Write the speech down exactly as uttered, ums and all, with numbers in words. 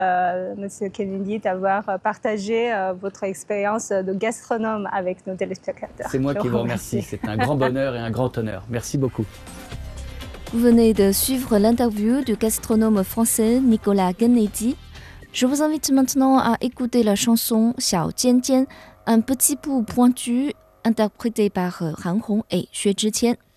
euh, Monsieur Kennedy, d'avoir partagé euh, votre expérience de gastronome avec nos téléspectateurs. C'est moi qui vous remercie. C'est un grand bonheur et un grand honneur. Merci beaucoup. Vous venez de suivre l'interview du gastronome français Nicolas Kennedy. Je vous invite maintenant à écouter la chanson Xiao Jian Jian, un petit bout pointu interprété par Han Hong et Xue Zhiqian.